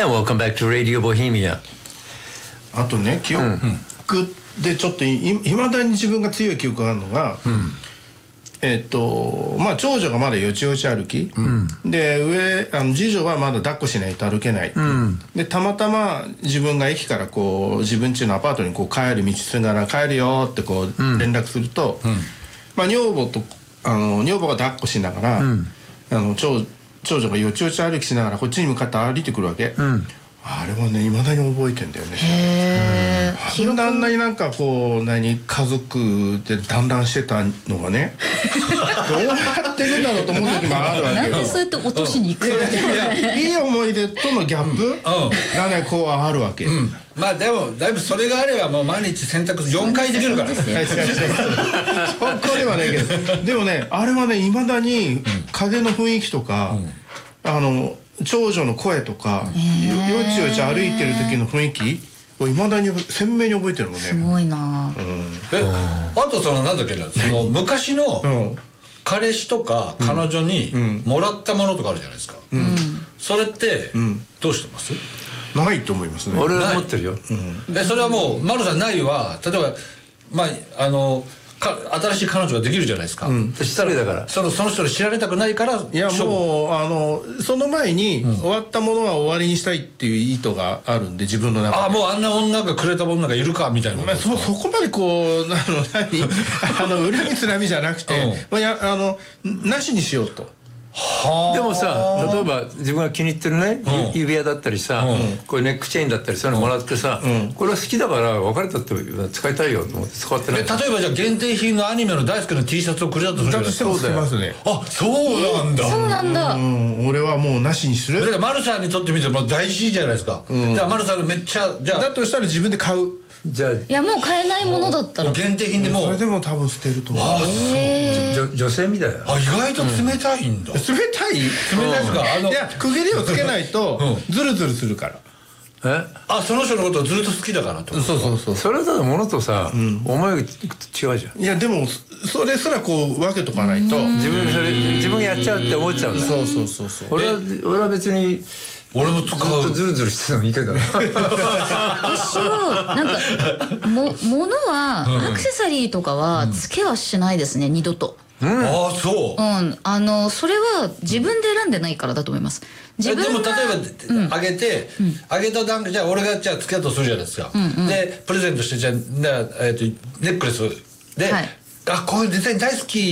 And welcome back to Radio Bohemia. あとね、記憶でちょっといまだに自分が強い記憶があるのが、まあ長女がまだよちよち歩き、で次女はまだ抱っこしないと歩けない、でたまたま自分が駅からこう自分家のアパートにこう帰る道すながら帰るよってこう連絡すると、まあ女房が抱っこしながら、長女がよちよち歩きしながらこっちに向かって歩いてくるわけ、あれはね未だに覚えてんだよね。あんなになんかこう家族で団らんしてたのがねどうやってるんだろうと思う時もあるわけよ。 なんでそうやって落としに行くの？ いい思い出とのギャップがねこうあるわけ。 まあでもだいぶそれがあればもう毎日洗濯4回できるからですね。 そこではないけど、でもねあれはね未だに風の雰囲気とか、長女の声とか、よちよち歩いてる時の雰囲気を未だに鮮明に覚えてるもんね。 すごいな。 あとそのなんだっけな、その昔の彼氏とか彼女にもらったものとかあるじゃないですか。それってどうしてます？ ないと思いますね。 俺は持ってるよ。 それはもう丸さんないは例えばまあ新しい彼女ができるじゃないですか。 失礼だからその人に知られたくないから。 いやもうその前に終わったものは終わりにしたいっていう意図があるんで自分の中で。 もうあんな女がくれた女がいるかみたいな。 そこまでこう恨みつらみじゃなくて、なしにしようと。 でもさ、例えば自分が気に入ってるね、指輪だったりさ、これネックチェーンだったりそういうのもらってさ、これは好きだから別れたって使いたいよと思って使ってない。 例えばじゃあ限定品のアニメの大好きな T シャツをくれたとするじゃないですか。 そうますね。 そうなんだ。 そうなんだ。 俺はもうなしにする。 だから丸さんにとってみても大事じゃないですか。じゃあ丸さんめっちゃだとしたら自分で買う。 じゃあいやもう買えないものだったら限定品でもそれでも多分捨てると思う。 女性みたいな。 意外と冷たいんだ。 冷たいですか。いや区切りをつけないとズルズルするから。 その人のことをずっと好きだからと。 そうそれだとものとさ思いが違うじゃん。 いやでもそれすらこう分けとかないと自分やっちゃうって思っちゃうんだ。 そう俺は別に俺も使う。 ずっとズルズルしててもいいけど一応なんか物はアクセサリーとかは付けはしないですね、二度と。 そう。 それは自分で選んでないからだと思います。 でも例えばあげて段階じゃあ俺がじゃあ付き合うとするじゃないですか。でプレゼントしてじゃあネックレスでこういうデザイン大好き